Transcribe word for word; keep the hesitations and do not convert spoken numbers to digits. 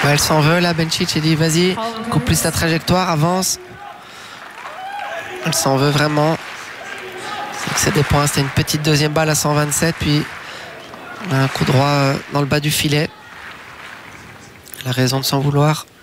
Ouais, elle s'en veut là, Bencic. Il dit vas-y, coupe plus ta trajectoire, avance. Elle s'en veut vraiment. C'est des points. C'était une petite deuxième balle à cent vingt-sept, puis un coup droit dans le bas du filet. Elle a raison de s'en vouloir.